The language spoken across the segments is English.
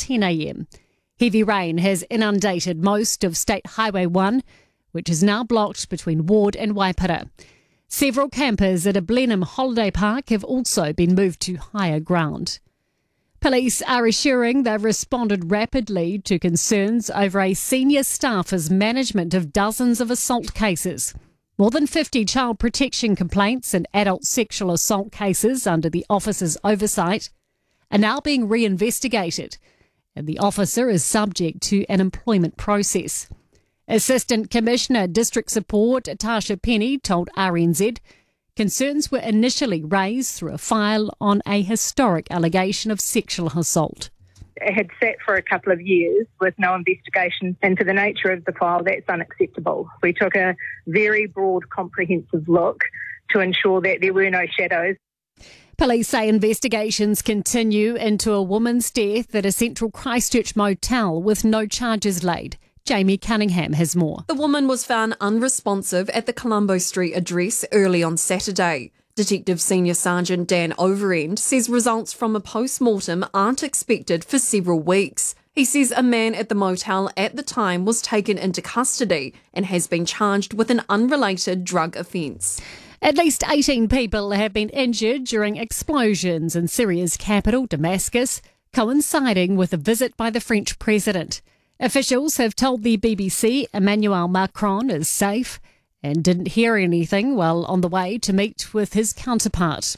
10 a.m. Heavy rain has inundated most of State Highway 1, which is now blocked between Ward and Waipara. Several campers at a Blenheim holiday park have also been moved to higher ground. Police are assuring they've responded rapidly to concerns over a senior staffer's management of dozens of assault cases. More than 50 child protection complaints and adult sexual assault cases under the officer's oversight are now being reinvestigated, and the officer is subject to an employment process. Assistant Commissioner District Support Tasha Penny told RNZ concerns were initially raised through a file on a historic allegation of sexual assault. It had sat for a couple of years with no investigation into the nature of the file. That's unacceptable. We took a very broad, comprehensive look to ensure that there were no shadows. Police say investigations continue into a woman's death at a central Christchurch motel with no charges laid. Jamie Cunningham has more. The woman was found unresponsive at the Colombo Street address early on Saturday. Detective Senior Sergeant Dan Overend says results from a post-mortem aren't expected for several weeks. He says a man at the motel at the time was taken into custody and has been charged with an unrelated drug offence. At least 18 people have been injured during explosions in Syria's capital, Damascus, coinciding with a visit by the French president. Officials have told the BBC Emmanuel Macron is safe and didn't hear anything while on the way to meet with his counterpart.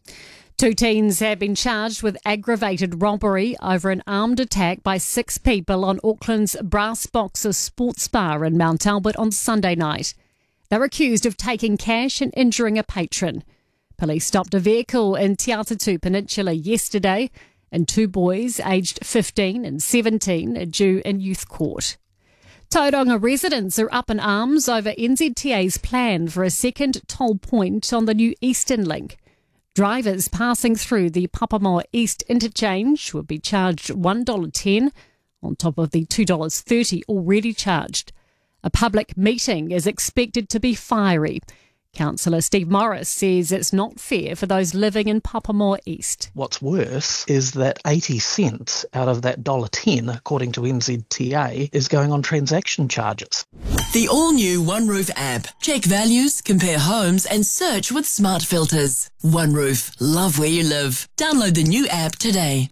2 teens have been charged with aggravated robbery over an armed attack by 6 people on Auckland's Brass Boxer Sports Bar in Mount Albert on Sunday night. They're accused of taking cash and injuring a patron. Police stopped a vehicle in Te Atatū Peninsula yesterday, and 2 boys aged 15 and 17 are due in youth court. Tauranga residents are up in arms over NZTA's plan for a second toll point on the new Eastern Link. Drivers passing through the Papamoa East interchange will be charged $1.10 on top of the $2.30 already charged. A public meeting is expected to be fiery. Councillor Steve Morris says it's not fair for those living in Papamoa East. What's worse is that 80 cents out of that $1.10, according to NZTA, is going on transaction charges. The all-new OneRoof app. Check values, compare homes and search with smart filters. OneRoof. Love where you live. Download the new app today.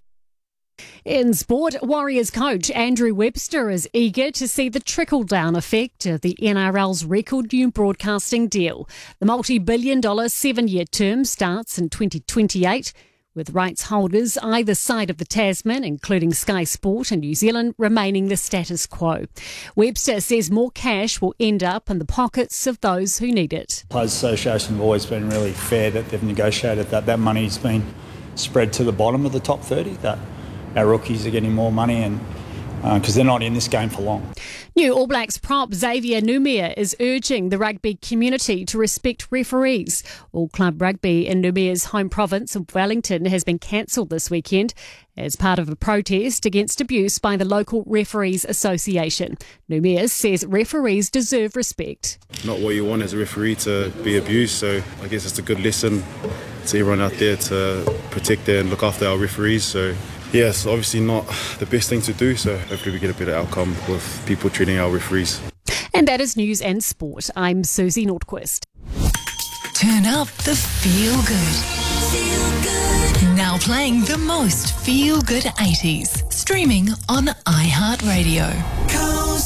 In sport, Warriors coach Andrew Webster is eager to see the trickle-down effect of the NRL's record new broadcasting deal. The multi-billion-dollar 7-year term starts in 2028, with rights holders either side of the Tasman, including Sky Sport and New Zealand, remaining the status quo. Webster says more cash will end up in the pockets of those who need it. Players Association have always been really fair that they've negotiated that money's been spread to the bottom of the top 30, that our rookies are getting more money and because they're not in this game for long. New All Blacks prop Xavier Numia is urging the rugby community to respect referees. All club rugby in Numia's home province of Wellington has been cancelled this weekend as part of a protest against abuse by the local Referees Association. Numia says referees deserve respect. Not what you want as a referee to be abused, so I guess it's a good lesson to everyone out there to protect and look after our referees. So yeah, it's obviously not the best thing to do, so hopefully we get a better outcome with people treating our referees. And that is news and sport. I'm Susie Nordquist. Turn up the feel good. Now playing the most feel good 80s. Streaming on iHeartRadio.